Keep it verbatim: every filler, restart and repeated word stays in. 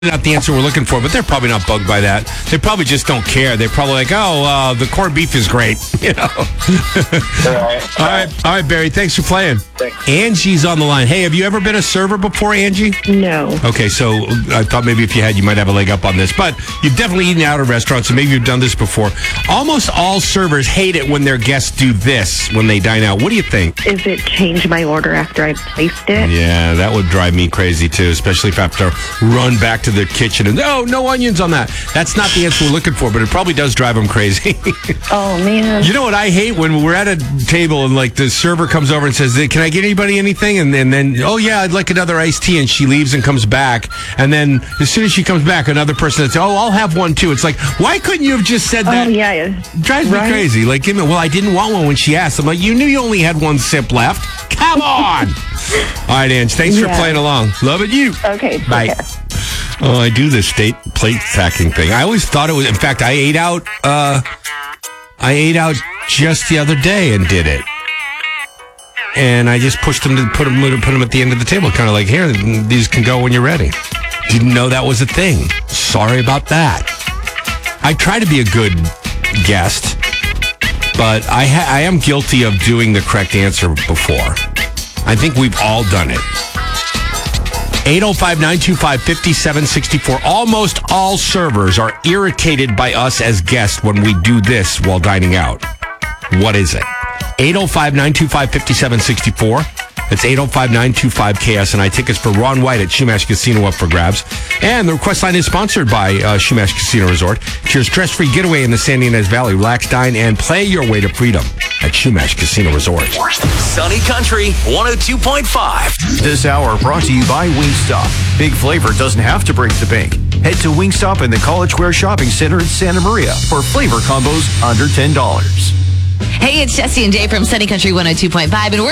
not the answer we're looking for, but they're probably not bugged by that. They probably just don't care. They're probably like, oh, uh, the corned beef is great. You know. All right. All right, all right, Barry. Thanks for playing. Thanks. Angie's on the line. Hey, have you ever been a server before, Angie? No. Okay, so I thought maybe if you had, you might have a leg up on this. But you've definitely eaten out at restaurants, so maybe you've done this before. Almost all servers hate it when their guests do this when they dine out. What do you think? Is it change my order after I placed it? Yeah, that would drive me crazy too, especially if I have to run back to the kitchen and, oh, no onions on that. That's not the answer we're looking for, but it probably does drive them crazy. Oh, man. You know what I hate? When we're at a table and like the server comes over and says, can I get anybody anything? And, and then, oh yeah, I'd like another iced tea. And she leaves and comes back. And then as soon as she comes back, another person says, oh, I'll have one too. It's like, why couldn't you have just said that? Oh, yeah. It drives Right? me crazy. Like, give me, well, I didn't want one when she asked. I'm like, you knew you only had one sip left. Come on. All right, Ange, thanks for Yeah. playing along. Love it, you. Okay. take Bye. care. Oh, I do this state plate stacking thing. I always thought it was, in fact, I ate out, uh, I ate out just the other day and did it. And I just pushed them to put them, put them at the end of the table, kind of like, here, these can go when you're ready. Didn't know that was a thing. Sorry about that. I try to be a good guest, but I, ha- I am guilty of doing the correct answer before. I think we've all done it. eight oh five, nine two five, five seven six four. Almost all servers are irritated by us as guests when we do this while dining out. What is it? eight oh five, nine two five, five seven six four. It's eight oh five, nine two five, K S N I. Tickets for Ron White at Shumash Casino up for grabs. And the request line is sponsored by uh, Shumash Casino Resort. It's your stress-free getaway in the San Ynez Valley. Relax, dine, and play your way to freedom at Shumash Casino Resort. Sunny Country one oh two point five. This hour brought to you by Wingstop. Big flavor doesn't have to break the bank. Head to Wingstop in the College Square Shopping Center in Santa Maria for flavor combos under ten dollars. Hey, it's Jesse and Jay from Sunny Country one oh two point five, and we're